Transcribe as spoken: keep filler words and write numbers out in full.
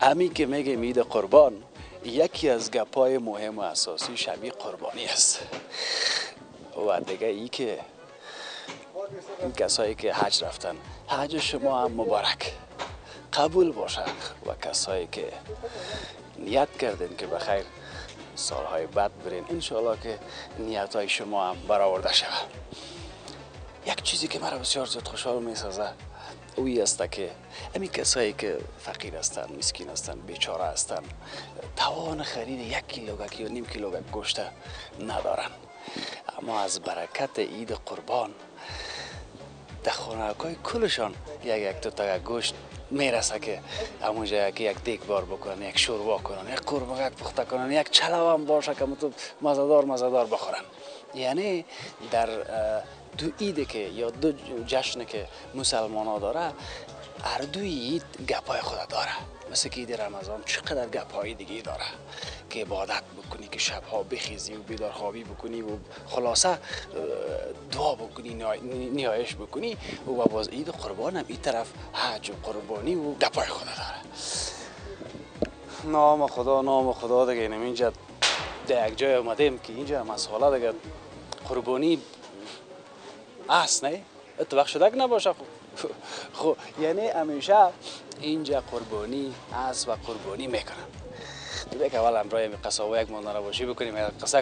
امی که میگه عید قربان، یکی از گپای مهم و اساسی شبیه قربانی است. و دیگه ای که این کسایی که حج رفتن، حج شما هم مبارک قبول باشه. و کسایی که نیت کردین که بخیر سالهای بعد برین، انشاءالله که نیت های شما هم برآورده شود. یک چیزی که مرا بسیار زیاد خوشحال میسازه اوی است که امی کسایی که فقیر هستن، مسکین هستن، بیچاره هستن، توان خرید یک کیلوگک یا نیم کیلوگک گوشت ندارن، اما از برکت عید قربان در خانه‌های کلشان یک یک تا تا گوشت میرسه که همونجا که یک دیگ بار بکنن، یک شوروا کنن، یک قورمه پخته کنن، یک چلو هم باشه که مطلب مزدار مزدار بخورن. یعنی در دو عید که یا دو جشن که مسلمان ها داره، هر دوی عید گپای خود داره. مثل که عید رمضان چقدر گپای دیگه داره که عبادت بکنی، که شبها بخیزی و بیدار خوابی بکنی و خلاصه دعا بکنی، نیایش بکنی. و باز عید قربان هم این طرف حج و قربانی و گپای خود داره. نام خدا نام خدا دیگه. اینم اینجا در یک جای اومدیم که اینجا مسئله دیگه قربانی است، نه؟ اتفاق شده که نباشه. خب خب یعنی همیشه اینجا قربانی است و قربانی میکنن. دیگه که اول امرای قصه و یک ماندن باشی بکنیم، قصه